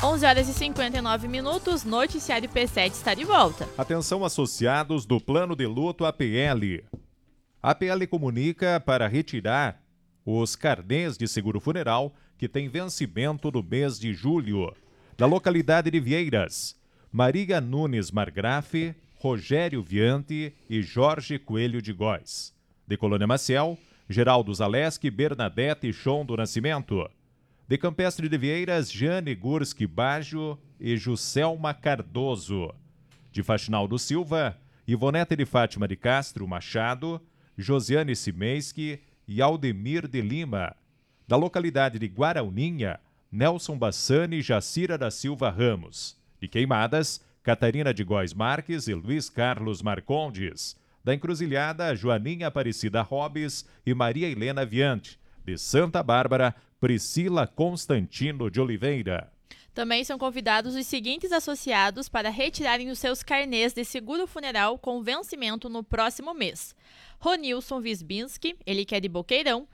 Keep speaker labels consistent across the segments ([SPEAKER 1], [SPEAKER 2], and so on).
[SPEAKER 1] 11 horas e 59 minutos, Noticiário P7 está de volta.
[SPEAKER 2] Atenção associados do Plano de Luto APL. A APL comunica para retirar os carnês de seguro funeral que tem vencimento no mês de julho. Da localidade de Vieiras, Maria Nunes Margrafe, Rogério Viante e Jorge Coelho de Góes. De Colônia Maciel, Geraldo Zaleski, Bernadette e Chon do Nascimento. De Campestre de Vieiras, Jane Gurski Baggio e Juscelma Cardoso. De Faxinal do Silva, Ivonete de Fátima de Castro Machado, Josiane Simeski e Aldemir de Lima. Da localidade de Guarauninha, Nelson Bassani e Jacira da Silva Ramos. De Queimadas, Catarina de Góes Marques e Luiz Carlos Marcondes. Da Encruzilhada, Joaninha Aparecida Robes e Maria Helena Viante. De Santa Bárbara, Priscila Constantino de Oliveira.
[SPEAKER 1] Também são convidados os seguintes associados para retirarem os seus carnês de seguro funeral com vencimento no próximo mês. Ronilson Wisbinski, ele que é de Boqueirão.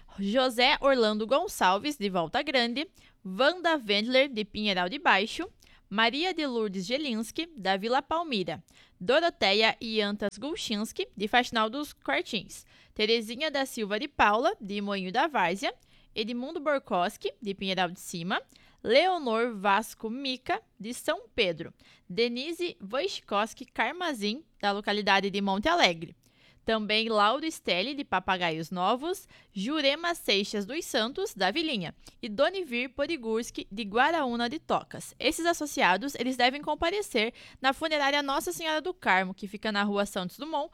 [SPEAKER 1] José Orlando Gonçalves, de Volta Grande. Wanda Wendler, de Pinheiral de Baixo. Maria de Lourdes Gelinski, da Vila Palmira. Doroteia Iantas Gulchinski, de Faxinal dos Quartins. Terezinha da Silva de Paula, de Moinho da Várzea. Edmundo Borkoski, de Pinheiral de Cima. Leonor Vasco Mica, de São Pedro. Denise Wojcikowski Carmazin, da localidade de Monte Alegre. Também Lauro Stelli, de Papagaios Novos, Jurema Seixas dos Santos, da Vilinha, e Donivir Porigurski, de Guaraúna de Tocas. Esses associados, eles devem comparecer na funerária Nossa Senhora do Carmo, que fica na rua Santos Dumont,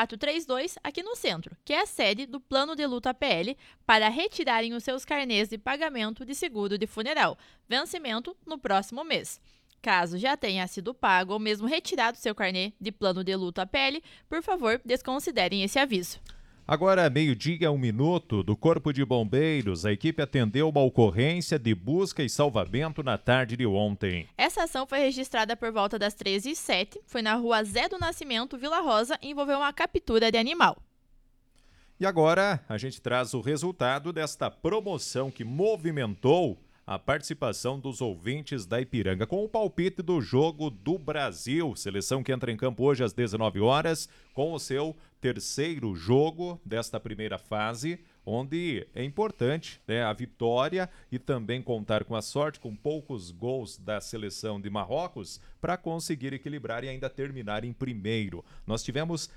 [SPEAKER 1] 432, aqui no centro, que é a sede do Plano de Luto APL, para retirarem os seus carnês de pagamento de seguro de funeral, vencimento no próximo mês. Caso já tenha sido pago ou mesmo retirado seu carnê de plano de luto APL, por favor, desconsiderem esse aviso.
[SPEAKER 2] Agora, 12:01 do Corpo de Bombeiros, a equipe atendeu uma ocorrência de busca e salvamento na tarde de ontem.
[SPEAKER 1] Essa ação foi registrada por volta das 13h07, foi na rua Zé do Nascimento, Vila Rosa, e envolveu uma captura de animal.
[SPEAKER 2] E agora, a gente traz o resultado desta promoção que movimentou a participação dos ouvintes da Ipiranga com o palpite do Jogo do Brasil. Seleção que entra em campo hoje às 19 horas com o seu terceiro jogo desta primeira fase, onde é importante, né, a vitória e também contar com a sorte, com poucos gols da seleção de Marrocos, para conseguir equilibrar e ainda terminar em primeiro. Nós tivemos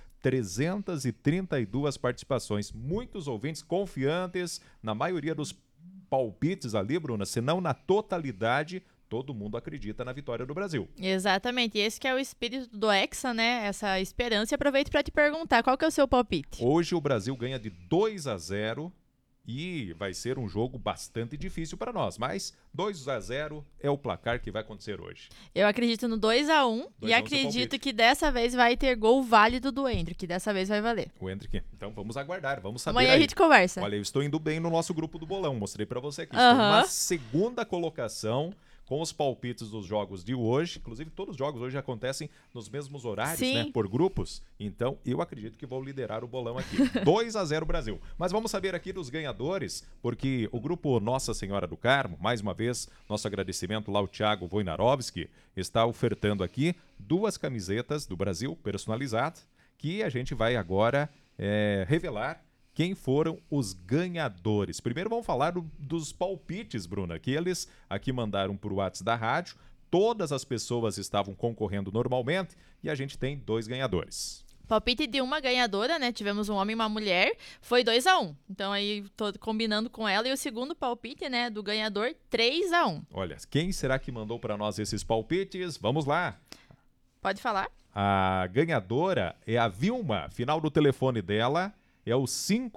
[SPEAKER 2] 332 participações, muitos ouvintes confiantes na maioria dos palpites ali, Bruna, se não na totalidade, todo mundo acredita na vitória do Brasil.
[SPEAKER 1] Exatamente, e esse que é o espírito do Hexa, né? Essa esperança. E aproveito para te perguntar, qual que é o seu palpite?
[SPEAKER 2] Hoje o Brasil ganha de 2-0 e vai ser um jogo bastante difícil para nós, mas 2-0 é o placar que vai acontecer hoje.
[SPEAKER 1] Eu acredito no 2-1 e acredito que dessa vez vai ter gol válido do Endrick, que dessa vez vai valer.
[SPEAKER 2] O Endrick, então vamos aguardar, vamos saber.
[SPEAKER 1] Amanhã
[SPEAKER 2] aí.
[SPEAKER 1] A gente conversa.
[SPEAKER 2] Olha, eu estou indo bem no nosso grupo do bolão, mostrei para você aqui. Estou na segunda colocação com os palpites dos jogos de hoje. Inclusive, todos os jogos hoje acontecem nos mesmos horários, né, por grupos. Então, eu acredito que vou liderar o bolão aqui. 2-0 Brasil. Mas vamos saber aqui dos ganhadores, porque o grupo Nossa Senhora do Carmo, mais uma vez, nosso agradecimento lá ao Thiago Wojnarowski, está ofertando aqui 2 camisetas do Brasil personalizadas, que a gente vai agora revelar quem foram os ganhadores. Primeiro vamos falar dos palpites, Bruna, que eles aqui mandaram por WhatsApp da rádio. Todas as pessoas estavam concorrendo normalmente e a gente tem 2 ganhadores.
[SPEAKER 1] Palpite de uma ganhadora, né? Tivemos um homem e uma mulher, foi 2-1. Então aí tô combinando com ela. E o segundo palpite, né, do ganhador, 3-1.
[SPEAKER 2] Olha, quem será que mandou para nós esses palpites? Vamos lá.
[SPEAKER 1] Pode falar.
[SPEAKER 2] A ganhadora é a Vilma. Final do telefone dela é o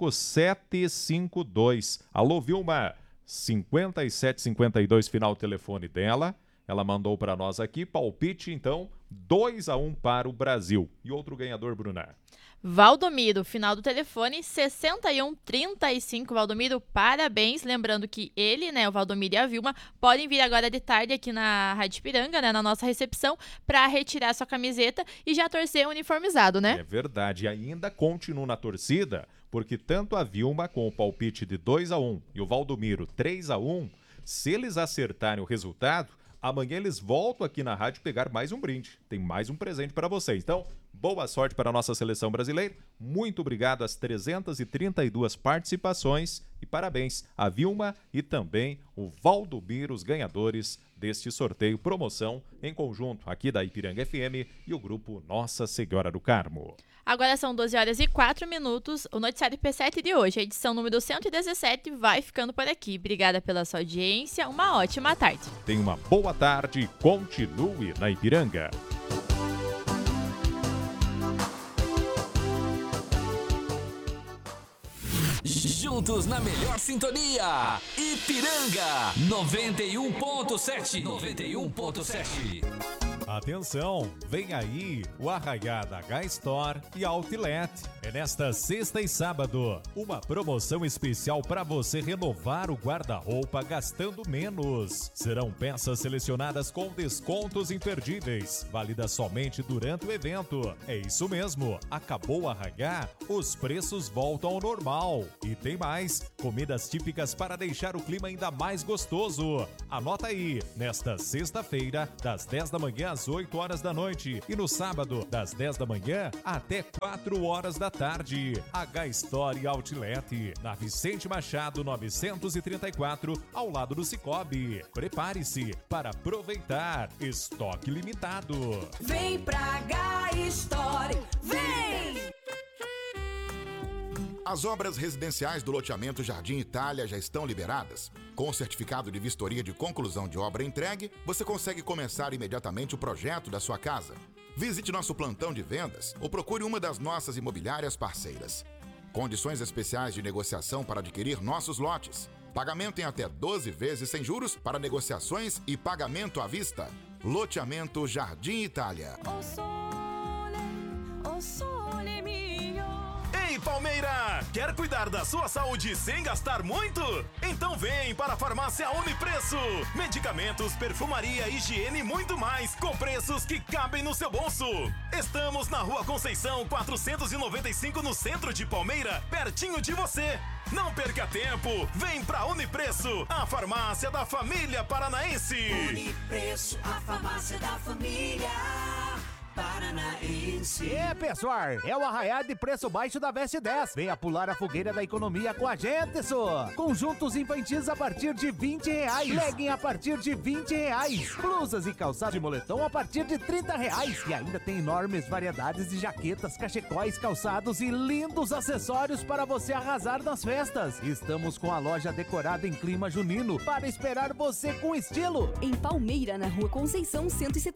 [SPEAKER 2] 5752. Alô, Vilma, 5752, final do telefone dela. Ela mandou para nós aqui, palpite, então, 2-1 para o Brasil. E outro ganhador, Bruna?
[SPEAKER 1] Valdomiro, final do telefone 6135. Valdomiro, parabéns. Lembrando que ele, né, o Valdomiro e a Vilma, podem vir agora de tarde aqui na Rádio Ipiranga, né, na nossa recepção, para retirar sua camiseta e já torcer uniformizado, né?
[SPEAKER 2] É verdade. E ainda continuo na torcida, porque tanto a Vilma com o palpite de 2-1 e o Valdomiro 3-1, se eles acertarem o resultado, amanhã eles voltam aqui na rádio pegar mais um brinde. Tem mais um presente para vocês. Então, boa sorte para a nossa seleção brasileira. Muito obrigado às 332 participações e parabéns a Vilma e também o Valdomiro, os ganhadores deste sorteio promoção em conjunto aqui da Ipiranga FM e o grupo Nossa Senhora do Carmo.
[SPEAKER 1] Agora são 12h04. O Noticiário P7 de hoje, a edição número 117, vai ficando por aqui. Obrigada pela sua audiência, uma ótima tarde.
[SPEAKER 2] Tenha uma boa tarde e continue na Ipiranga.
[SPEAKER 3] Juntos na melhor sintonia, Ipiranga 91.7. 91.7.
[SPEAKER 2] Atenção, vem aí o Arraiá da H-Store e Outlet. É nesta sexta e sábado, uma promoção especial para você renovar o guarda-roupa gastando menos. Serão peças selecionadas com descontos imperdíveis, válidas somente durante o evento. É isso mesmo, acabou o Arraiá, os preços voltam ao normal. E tem mais, comidas típicas para deixar o clima ainda mais gostoso. Anota aí, nesta sexta-feira, das 10 da manhã às 8 horas da noite e no sábado, das 10 da manhã até 4 horas da tarde. H-Store Outlet, na Vicente Machado 934, ao lado do Cicobi. Prepare-se para aproveitar. Estoque limitado.
[SPEAKER 4] Vem pra H-Store, vem!
[SPEAKER 5] As obras residenciais do loteamento Jardim Itália já estão liberadas. Com o certificado de vistoria de conclusão de obra entregue, você consegue começar imediatamente o projeto da sua casa. Visite nosso plantão de vendas ou procure uma das nossas imobiliárias parceiras. Condições especiais de negociação para adquirir nossos lotes. Pagamento em até 12 vezes sem juros para negociações e pagamento à vista. Loteamento Jardim Itália.
[SPEAKER 6] Ei, Palmeira! Quer cuidar da sua saúde sem gastar muito? Então vem para a Farmácia Unipreço. Medicamentos, perfumaria, higiene e muito mais, com preços que cabem no seu bolso. Estamos na Rua Conceição 495, no centro de Palmeira, pertinho de você. Não perca tempo, vem pra Unipreço, a farmácia da família paranaense.
[SPEAKER 4] Unipreço, a farmácia da família paranaense.
[SPEAKER 7] Pessoal, é o arraiá de preço baixo da Veste 10. Venha pular a fogueira da economia com a gente, só. Conjuntos infantis a partir de R$20. Legging a partir de R$20. Blusas e calçado de moletom a partir de R$30. E ainda tem enormes variedades de jaquetas, cachecóis, calçados e lindos acessórios para você arrasar nas festas. Estamos com a loja decorada em clima junino para esperar você com estilo.
[SPEAKER 8] Em Palmeira, na Rua Conceição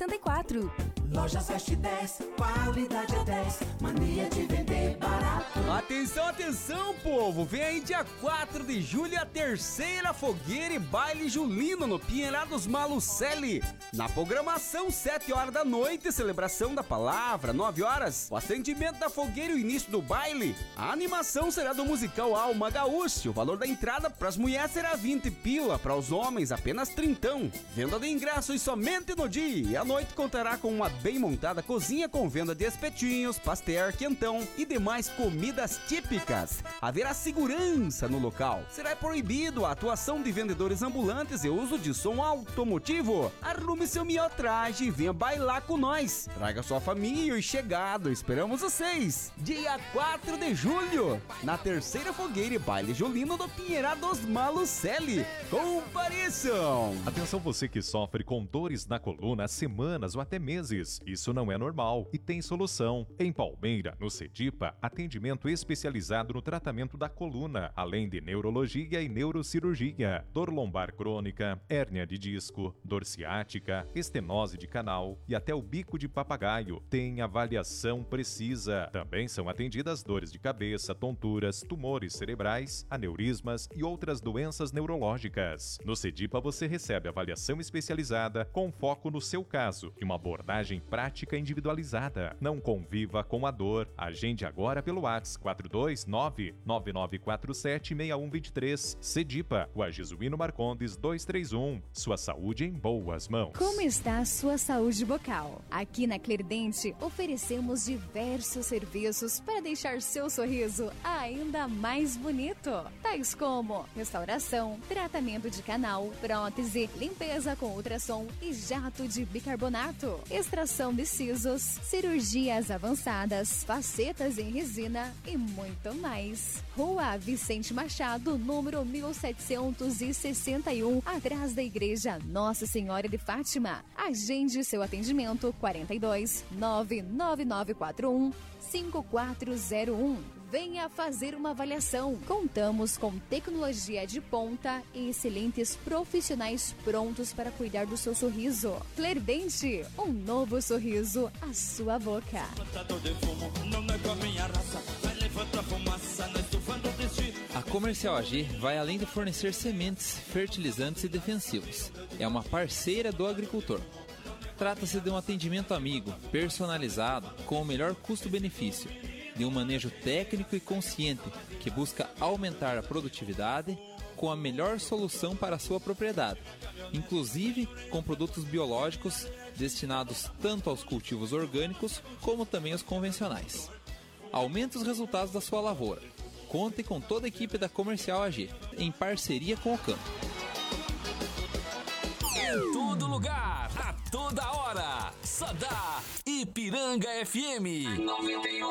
[SPEAKER 8] 174.
[SPEAKER 4] Lojas Veste 10, qualidade é 10, mania de vender barato.
[SPEAKER 9] Atenção, atenção, povo! Vem aí dia 4 de julho a terceira fogueira e baile julino no Pinheirados Malucelli. Na programação, 7 horas da noite, celebração da palavra, 9 horas, o acendimento da fogueira e o início do baile. A animação será do musical Alma Gaúcha. O valor da entrada para as mulheres será 20 pila, para os homens apenas 30. Venda de ingressos somente no dia. E a noite contará com uma bem montada cozinha com venda de espetinhos, pastel, quentão e demais comidas típicas. Haverá segurança no local. Será proibido a atuação de vendedores ambulantes e uso de som automotivo. Arrume seu melhor traje e venha bailar com nós. Traga sua família e chegado. Esperamos vocês. Dia 4 de julho, na terceira fogueira e baile julino do Pinheirados Malucelli. Compareçam!
[SPEAKER 2] Atenção você que sofre com dores na coluna há semanas ou até meses. Isso não é normal e tem solução. Em Palmeira, no Cedipa, atendimento especializado no tratamento da coluna, além de neurologia e neurocirurgia, dor lombar crônica, hérnia de disco, dor ciática, estenose de canal e até o bico de papagaio. Tem avaliação precisa. Também são atendidas dores de cabeça, tonturas, tumores cerebrais, aneurismas e outras doenças neurológicas. No Cedipa você recebe avaliação especializada com foco no seu caso e uma abordagem prática individualizada. Não conviva com a dor. Agende agora pelo WhatsApp 429-9947-6123. Cedipa, Rua Jesuíno Marcondes 231. Sua saúde em boas mãos.
[SPEAKER 8] Como está a sua saúde bucal? Aqui na Clerdente oferecemos diversos serviços para deixar seu sorriso ainda mais bonito. Tais como restauração, tratamento de canal, prótese, limpeza com ultrassom e jato de bicarbonato, extração de sisos, cirurgias avançadas, facetas em resina e muito mais. Rua Vicente Machado, número 1761, atrás da Igreja Nossa Senhora de Fátima. Agende seu atendimento 42 99941 5401. Venha fazer uma avaliação. Contamos com tecnologia de ponta e excelentes profissionais prontos para cuidar do seu sorriso. Clerdente, um novo sorriso à sua boca.
[SPEAKER 10] A Comercial AG vai além de fornecer sementes, fertilizantes e defensivos. É uma parceira do agricultor. Trata-se de um atendimento amigo, personalizado, com o melhor custo-benefício, de um manejo técnico e consciente que busca aumentar a produtividade com a melhor solução para a sua propriedade, inclusive com produtos biológicos destinados tanto aos cultivos orgânicos como também aos convencionais. Aumente os resultados da sua lavoura. Conte com toda a equipe da Comercial AG, em parceria com o campo.
[SPEAKER 3] Em todo lugar, a toda hora, só dá Ipiranga FM 91.